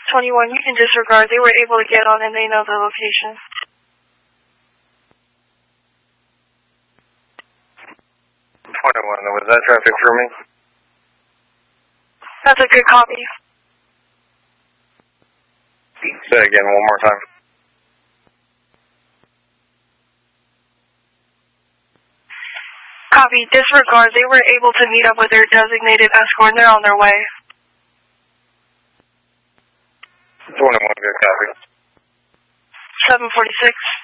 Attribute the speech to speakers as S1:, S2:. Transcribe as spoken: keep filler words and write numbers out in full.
S1: twenty-one, you can disregard. They were able to get on and they know the location.
S2: twenty-one, was that traffic for me?
S1: That's a good copy.
S2: Say again one more time.
S1: Copy, disregard. They were able to meet up with their designated escort and they're on their way.
S2: twenty-one, good copy.
S1: seven forty-six.